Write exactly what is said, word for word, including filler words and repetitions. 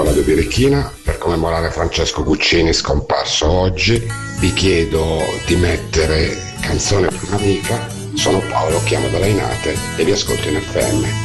Paola De Birichina. Per commemorare Francesco Guccini, scomparso oggi, vi chiedo di mettere Canzone per un'amica. Sono Paolo, chiamo da Lainate e vi ascolto in F M.